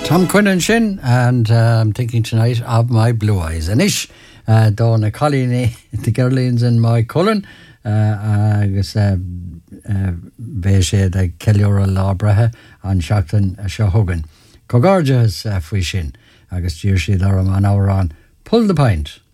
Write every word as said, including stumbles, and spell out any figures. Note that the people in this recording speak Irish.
Tom Quinnan Shin, and uh, I'm thinking tonight of my blue eyes. And ish, uh, Donna Colleen, the Gerlines and my Cullen, uh, agus Beshe, the Kellyora Labreha, and Shackton Shahogan. Cogarjas, Fwishin, agus Jirshi, Daram, and our on Pull the Pint.